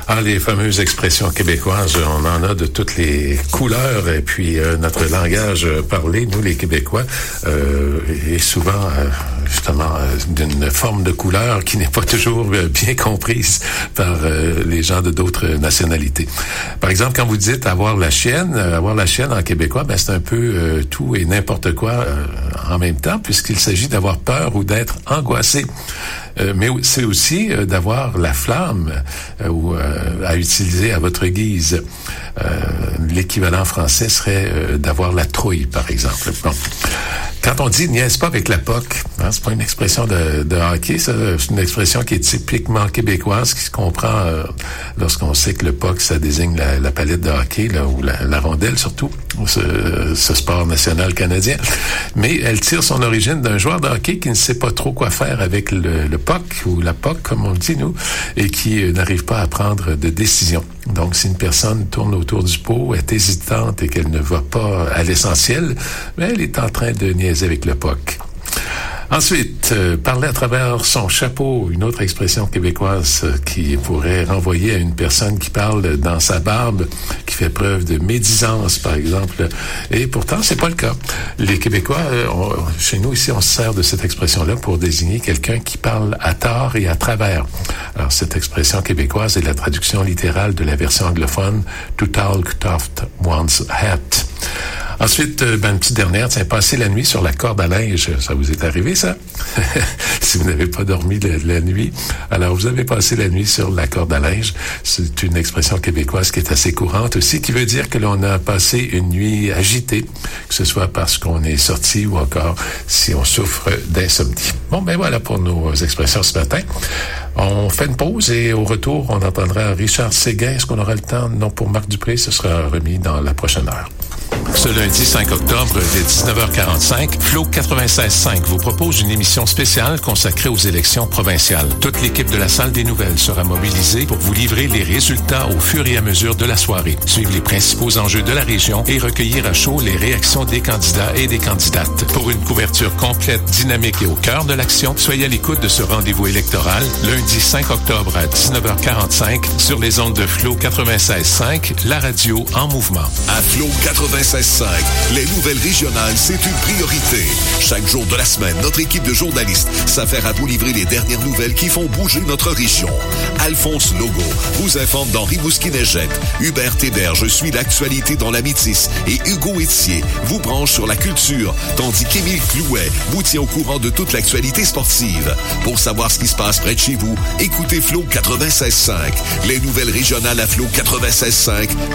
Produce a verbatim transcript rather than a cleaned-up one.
Ah, les fameuses expressions québécoises, on en a de toutes les couleurs et puis euh, notre langage parlé, nous les Québécois, euh, est souvent euh, justement euh, d'une forme de couleur qui n'est pas toujours euh, bien comprise par euh, les gens de d'autres nationalités. Par exemple, quand vous dites avoir la chienne, euh, avoir la chienne en québécois, ben c'est un peu euh, tout et n'importe quoi euh, en même temps, puisqu'il s'agit d'avoir peur ou d'être angoissé. Euh, mais c'est aussi euh, d'avoir la flamme euh, ou euh, à utiliser à votre guise. Euh, l'équivalent français serait euh, d'avoir la trouille, par exemple. Bon. Quand on dit « niaise pas avec la P O C », hein, c'est pas une expression de, de hockey, ça, c'est une expression qui est typiquement québécoise, qui se comprend euh, lorsqu'on sait que le P O C, ça désigne la, la palette de hockey, là, ou la, la rondelle surtout, ce, ce sport national canadien. Mais elle tire son origine d'un joueur de hockey qui ne sait pas trop quoi faire avec le, le P O C, ou la P O C, comme on le dit, nous, et qui euh, n'arrive pas à prendre de décision. Donc, si une personne tourne autour du pot, est hésitante et qu'elle ne va pas à l'essentiel, ben, elle est en train de niaiser avec le P O C. Ensuite, euh, parler à travers son chapeau, une autre expression québécoise euh, qui pourrait renvoyer à une personne qui parle dans sa barbe, qui fait preuve de médisance, par exemple. Et pourtant, c'est pas le cas. Les Québécois, euh, on, chez nous ici, on se sert de cette expression-là pour désigner quelqu'un qui parle à tort et à travers. Alors, cette expression québécoise est la traduction littérale de la version anglophone « to talk off one's hat ». Ensuite, ben, une petite dernière, tiens, passer la nuit sur la corde à linge. Ça vous est arrivé, ça? Si vous n'avez pas dormi la, la nuit, alors vous avez passé la nuit sur la corde à linge. C'est une expression québécoise qui est assez courante aussi, qui veut dire que l'on a passé une nuit agitée, que ce soit parce qu'on est sorti ou encore si on souffre d'insomnie. Bon, ben voilà pour nos expressions ce matin. On fait une pause et au retour, on entendra Richard Séguin. Est-ce qu'on aura le temps? Non, pour Marc Dupré, ce sera remis dans la prochaine heure. Ce lundi cinq octobre, dès dix-neuf heures quarante-cinq, Flo quatre-vingt-seize cinq vous propose une émission spéciale consacrée aux élections provinciales. Toute l'équipe de la Salle des Nouvelles sera mobilisée pour vous livrer les résultats au fur et à mesure de la soirée, suivre les principaux enjeux de la région et recueillir à chaud les réactions des candidats et des candidates. Pour une couverture complète, dynamique et au cœur de l'action, soyez à l'écoute de ce rendez-vous électoral, lundi cinq octobre à dix-neuf heures quarante-cinq, sur les ondes de Flo quatre-vingt-seize cinq, la radio en mouvement. À Flo quatre-vingt-seize cinq, les nouvelles régionales, c'est une priorité. Chaque jour de la semaine, notre équipe de journalistes s'affaire à vous livrer les dernières nouvelles qui font bouger notre région. Alphonse Logo vous informe dans Rimouski-Neigette. Hubert Héberge suit l'actualité dans la Métisse et Hugo Etier vous branche sur la culture, tandis qu'Émile Clouet vous tient au courant de toute l'actualité sportive. Pour savoir ce qui se passe près de chez vous, écoutez Flo quatre-vingt-seize cinq. Les nouvelles régionales à Flo quatre-vingt-seize cinq,